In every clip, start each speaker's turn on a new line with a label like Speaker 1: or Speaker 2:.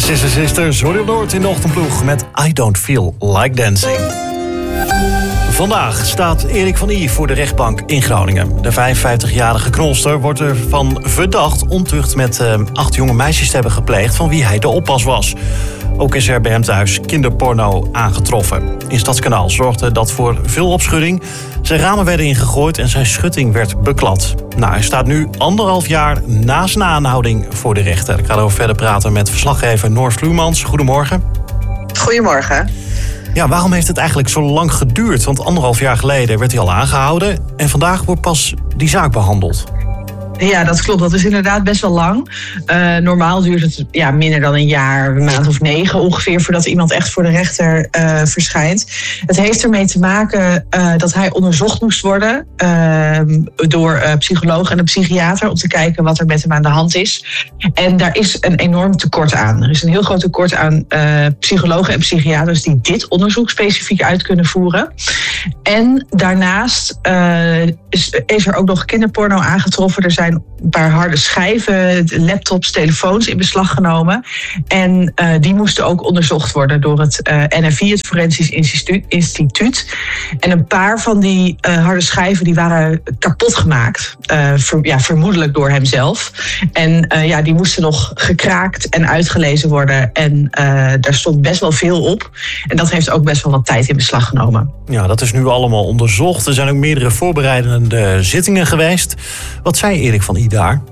Speaker 1: Sister Sisters, hoor je op Noord in de ochtendploeg met I Don't Feel Like Dancing. Vandaag staat Erik van I voor de rechtbank in Groningen. De 55-jarige knolster wordt ervan verdacht ontucht met 8 jonge meisjes te hebben gepleegd van wie hij de oppas was. Ook is er bij hem thuis kinderporno aangetroffen. In Stadskanaal zorgde dat voor veel opschudding. Zijn ramen werden ingegooid en zijn schutting werd beklad. Nou, hij staat nu 1,5 jaar na zijn aanhouding voor de rechter. Ik ga erover verder praten met verslaggever Noor Vloemans. Goedemorgen.
Speaker 2: Goedemorgen.
Speaker 1: Ja, waarom heeft het eigenlijk zo lang geduurd? Want 1,5 jaar geleden werd hij al aangehouden en vandaag wordt pas die zaak behandeld.
Speaker 2: Ja, dat klopt. Dat is inderdaad best wel lang. Normaal duurt het minder dan een jaar, een maand of 9 ongeveer, voordat iemand echt voor de rechter verschijnt. Het heeft ermee te maken dat hij onderzocht moest worden door psycholoog en een psychiater om te kijken wat er met hem aan de hand is. En daar is een enorm tekort aan. Er is een heel groot tekort aan psychologen en psychiaters die dit onderzoek specifiek uit kunnen voeren. En daarnaast is er ook nog kinderporno aangetroffen. Er zijn een paar harde schijven, laptops, telefoons in beslag genomen. En die moesten ook onderzocht worden door het NFI, het Forensisch Instituut. En een paar van die harde schijven die waren kapot gemaakt. Vermoedelijk door hemzelf. En die moesten nog gekraakt en uitgelezen worden. En daar stond best wel veel op. En dat heeft ook best wel wat tijd in beslag genomen.
Speaker 1: Ja, dat is nu allemaal onderzocht. Er zijn ook meerdere voorbereidende zittingen geweest. Wat zei Erik van I daar?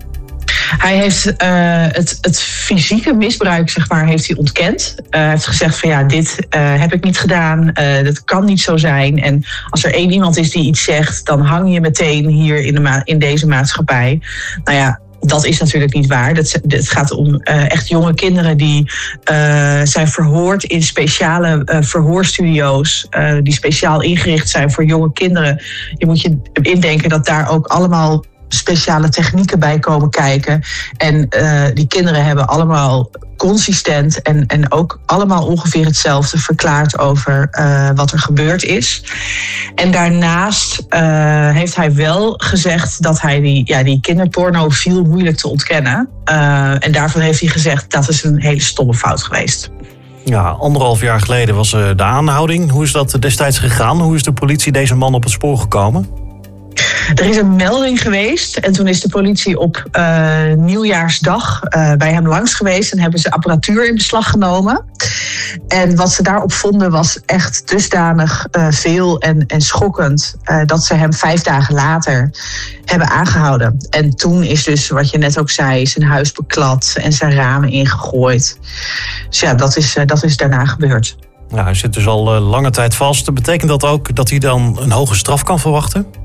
Speaker 2: Hij heeft het fysieke misbruik, zeg maar, heeft hij ontkend. Hij heeft gezegd van dit heb ik niet gedaan, dat kan niet zo zijn. En als er één iemand is die iets zegt, dan hang je meteen hier in deze maatschappij. Nou ja, dat is natuurlijk niet waar. Het gaat om echt jonge kinderen die zijn verhoord in speciale verhoorstudio's. Die speciaal ingericht zijn voor jonge kinderen. Je moet je indenken dat daar ook allemaal speciale technieken bij komen kijken. En die kinderen hebben allemaal consistent en ook allemaal ongeveer hetzelfde verklaard over wat er gebeurd is. En daarnaast heeft hij wel gezegd dat hij die kinderporno viel moeilijk te ontkennen. En daarvan heeft hij gezegd dat is een hele stomme fout geweest.
Speaker 1: Ja, 1,5 jaar geleden was de aanhouding. Hoe is dat destijds gegaan? Hoe is de politie deze man op het spoor gekomen?
Speaker 2: Er is een melding geweest en toen is de politie op nieuwjaarsdag bij hem langs geweest en hebben ze apparatuur in beslag genomen. En wat ze daarop vonden was echt dusdanig veel en schokkend dat ze hem 5 dagen later hebben aangehouden. En toen is dus, wat je net ook zei, zijn huis beklad en zijn ramen ingegooid. Dus ja, dat is daarna gebeurd.
Speaker 1: Ja, hij zit dus al lange tijd vast. Betekent dat ook dat hij dan een hoge straf kan verwachten?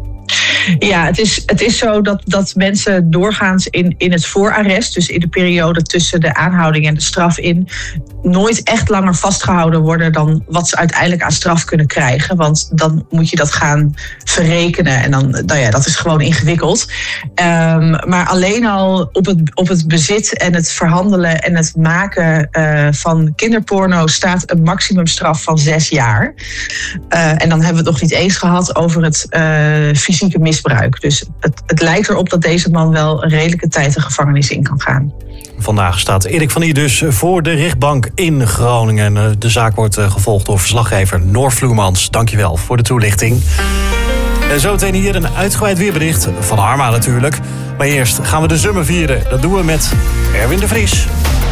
Speaker 2: Ja, het is zo dat mensen doorgaans in het voorarrest, dus in de periode tussen de aanhouding en de straf in, nooit echt langer vastgehouden worden dan wat ze uiteindelijk aan straf kunnen krijgen. Want dan moet je dat gaan verrekenen en dan, dat is gewoon ingewikkeld. Maar alleen al op het bezit en het verhandelen en het maken van kinderporno staat een maximumstraf van 6 jaar. En dan hebben we het nog niet eens gehad over het fysieke misbruik. Dus het lijkt erop dat deze man wel een redelijke tijd de gevangenis in kan gaan.
Speaker 1: Vandaag staat Erik van I dus voor de rechtbank in Groningen. De zaak wordt gevolgd door verslaggever Noor Vloemans. Dankjewel voor de toelichting. En zometeen hier een uitgebreid weerbericht van Harma natuurlijk. Maar eerst gaan we de zomer vieren. Dat doen we met Erwin de Vries.